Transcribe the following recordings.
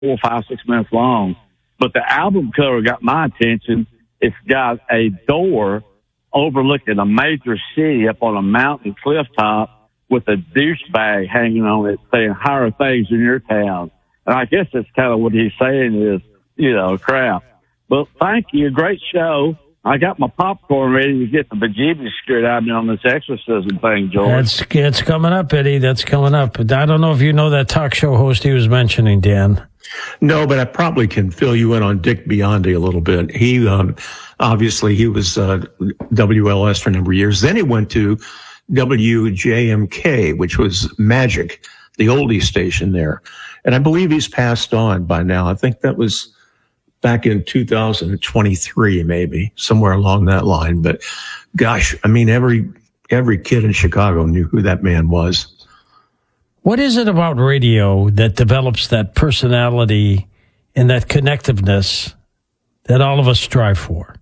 4, 5, 6 minutes long. But the album cover got my attention. It's got a door overlooking a major city up on a mountain cliff top with a douchebag hanging on it saying, higher things in your town. And I guess that's kind of what he's saying is, crap. But thank you. Great show. I got my popcorn ready to get the bejeebies scared out of me on this exorcism thing, George. It's coming up, Eddie. That's coming up. I don't know if you know that talk show host he was mentioning, Dan. No, but I probably can fill you in on Dick Biondi a little bit. He, obviously, he was WLS for a number of years. Then he went to WJMK, which was Magic, the oldie station there. And I believe he's passed on by now. I think that was back in 2023, maybe, somewhere along that line. But gosh, I mean, every kid in Chicago knew who that man was. What is it about radio that develops that personality and that connectiveness that all of us strive for?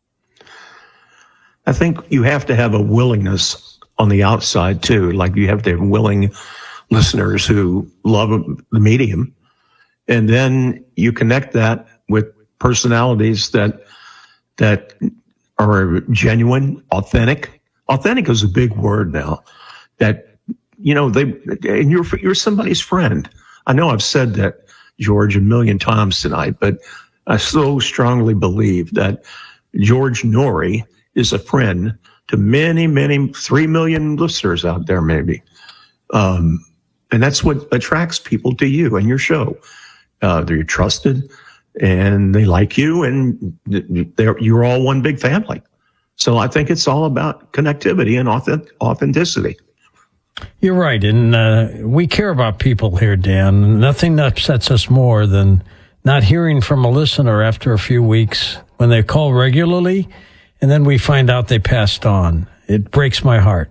I think you have to have a willingness on the outside, too. Like you have to have willing listeners who love the medium. And then you connect that with personalities that are genuine, authentic. Authentic is a big word now. That, and you're somebody's friend. I know I've said that, George, a million times tonight, but I so strongly believe that George Noory is a friend to many, many, 3 million listeners out there, maybe. And that's what attracts people to you and your show. They're trusted and they like you and you're all one big family. So I think it's all about connectivity and authenticity. You're right. And we care about people here, Dan. Nothing upsets us more than not hearing from a listener after a few weeks when they call regularly and then we find out they passed on. It breaks my heart.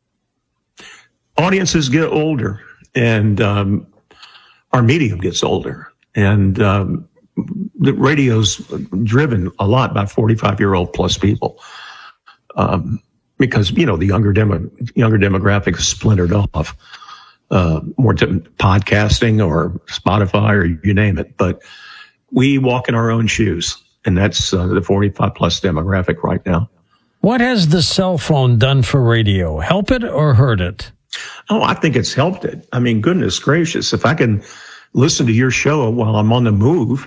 Audiences get older and our medium gets older. And the radio's driven a lot by 45-year-old plus people. Because, the younger demographic is splintered off, more to podcasting or Spotify or you name it. But we walk in our own shoes, and that's the 45 plus demographic right now. What has the cell phone done for radio? Help it or hurt it? Oh, I think it's helped it. I mean, goodness gracious, if I can listen to your show while I'm on the move,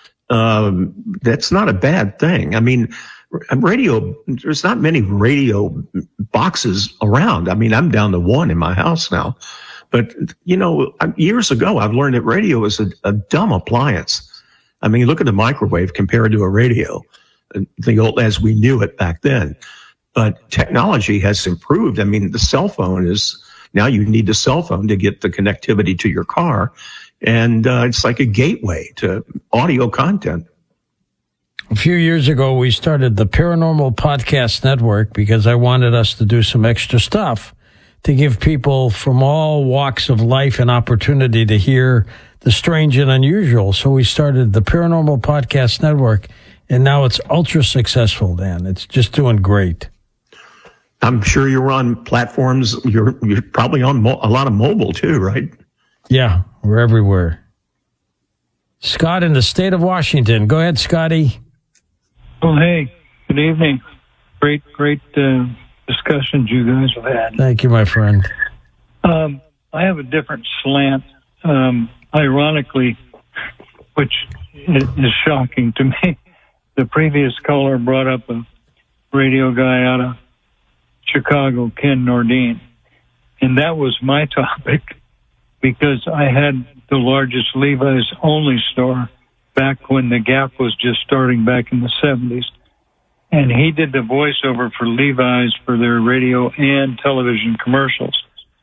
that's not a bad thing. I mean, radio, there's not many radio boxes around. I mean, I'm down to one in my house now. But, years ago, I've learned that radio is a dumb appliance. I mean, look at the microwave compared to a radio, the old as we knew it back then. But technology has improved. I mean, the cell phone now you need the cell phone to get the connectivity to your car. And it's like a gateway to audio content. A few years ago, we started the Paranormal Podcast Network because I wanted us to do some extra stuff to give people from all walks of life an opportunity to hear the strange and unusual. So we started the Paranormal Podcast Network, and now it's ultra successful, Dan. It's just doing great. I'm sure you're on platforms. You're probably on a lot of mobile too, right? Yeah, we're everywhere. Scott in the state of Washington. Go ahead, Scotty. Well, hey, good evening. Great discussions you guys have had. Thank you, my friend. I have a different slant. Ironically, which is shocking to me, the previous caller brought up a radio guy out of Chicago, Ken Nordine, and that was my topic because I had the largest Levi's only store back when the Gap was just starting back in the 70s. And he did the voiceover for Levi's for their radio and television commercials.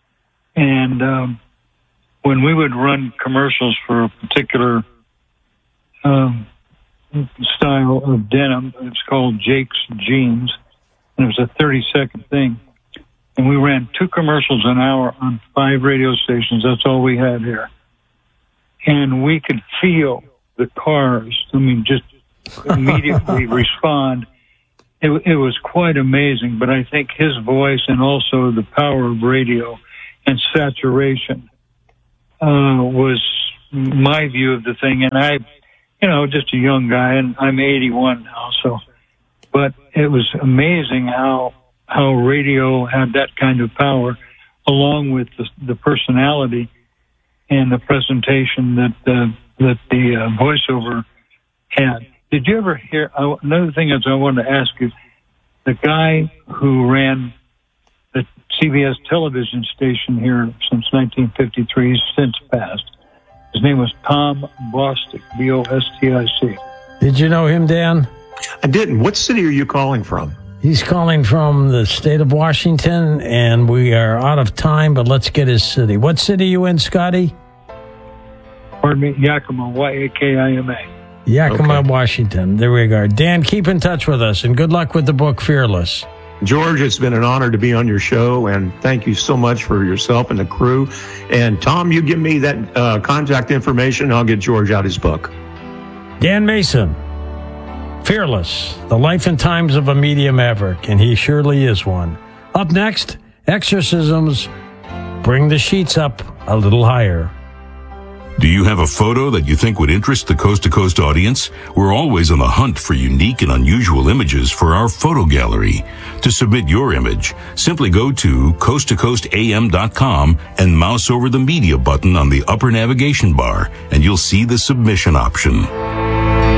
And when we would run commercials for a particular style of denim, it's called Jake's Jeans, and it was a 30-second thing. And we ran 2 commercials an hour on 5 radio stations. That's all we had here. And we could feel the cars, just immediately respond. It was quite amazing, but I think his voice and also the power of radio and saturation was my view of the thing. And I, just a young guy, and I'm 81 now, so. But it was amazing how radio had that kind of power, along with the personality and the presentation that the voiceover had. Did you ever hear? Another thing is I wanted to ask you. The guy who ran the CBS television station here since 1953, he's since passed. His name was Tom Bostic, Bostic. Did you know him, Dan? I didn't. What city are you calling from? He's calling from the state of Washington, and we are out of time, but let's get his city. What city are you in, Scotty? Pardon me, Yakima, Yakima. Yakima, Okay. Washington. There we go. Dan, keep in touch with us, and good luck with the book, Fearless. George, it's been an honor to be on your show, and thank you so much for yourself and the crew. And Tom, you give me that contact information, I'll get George out his book. Dan Mason, Fearless, the life and times of a media maverick, and he surely is one. Up next, exorcisms. Bring the sheets up a little higher. Do you have a photo that you think would interest the Coast to Coast audience? We're always on the hunt for unique and unusual images for our photo gallery. To submit your image, simply go to coasttocoastam.com and mouse over the media button on the upper navigation bar, and you'll see the submission option.